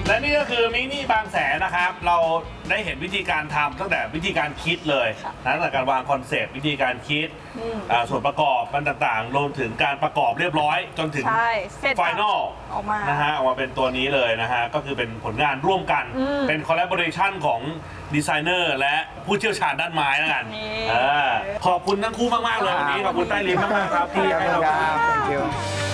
และนี่ก็คือมินิบางแสนนะครับเราได้เห็นวิธีการทำตั้งแต่วิธีการคิดเลยตั้งแต่การวางคอนเซปต์วิธีการคิดส่วนประกอบมันต่างๆรวมถึงการประกอบเรียบร้อยจนถึงไฟนอลออกมานะฮะออกมาเป็นตัวนี้เลยนะฮะก็คือเป็นผลงานร่วมกันเป็นคอลแลบอเรชันของดีไซเนอร์และผู้เชี่ยวชาญด้านไม้แล้วกันขอบคุณทั้งคู่มากๆเลยวันนี้ขอบคุณใต้ลิ้นมากๆครับที่ให้เรา